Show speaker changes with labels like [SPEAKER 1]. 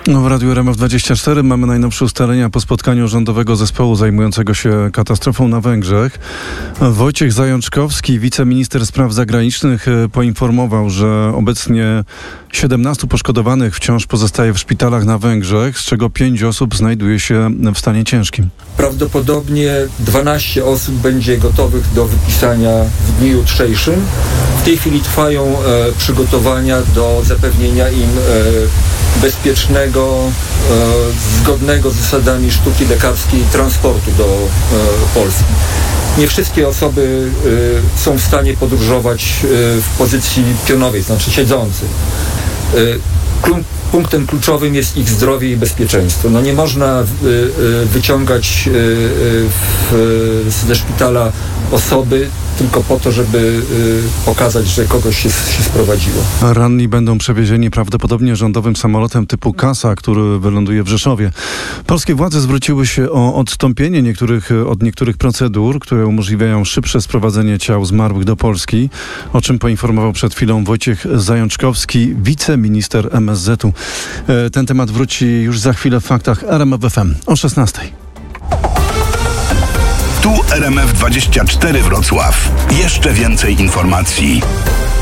[SPEAKER 1] No, w Radiu RMF24 mamy najnowsze ustalenia po spotkaniu rządowego zespołu zajmującego się katastrofą na Węgrzech. Wojciech Zajączkowski, wiceminister spraw zagranicznych, poinformował, że obecnie 17 poszkodowanych wciąż pozostaje w szpitalach na Węgrzech, z czego 5 osób znajduje się w stanie ciężkim.
[SPEAKER 2] Prawdopodobnie 12 osób będzie gotowych do wypisania w dniu jutrzejszym. W tej chwili trwają przygotowania do zapewnienia im bezpiecznego, zgodnego z zasadami sztuki lekarskiej transportu do Polski. Nie wszystkie osoby są w stanie podróżować w pozycji pionowej, znaczy siedzącej. Punktem kluczowym jest ich zdrowie i bezpieczeństwo. No nie można wyciągać ze szpitala osoby tylko po to, żeby pokazać, że kogoś się sprowadziło.
[SPEAKER 1] Ranni będą przewiezieni prawdopodobnie rządowym samolotem typu Kasa, który wyląduje w Rzeszowie. Polskie władze zwróciły się o odstąpienie od niektórych procedur, które umożliwiają szybsze sprowadzenie ciał zmarłych do Polski, o czym poinformował przed chwilą Wojciech Zajączkowski, wiceminister MSZ-u. Ten temat wróci już za chwilę w Faktach RMF FM o 16:00.
[SPEAKER 3] Tu RMF24 Wrocław. Jeszcze więcej informacji.